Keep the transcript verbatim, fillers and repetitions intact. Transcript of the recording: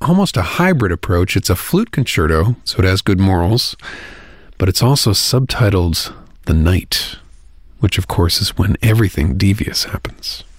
almost a hybrid approach. It's a flute concerto, so it has good morals, but it's also subtitled The Night, which of course is when everything devious happens.